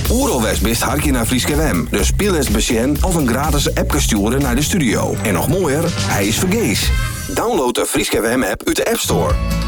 Oeralwest best harkje naar Frieske WM. Dus speel eens besjen of een gratis appje sturen naar de studio. En nog mooier, hij is vergees. Download de Frieske WM app uit de App Store.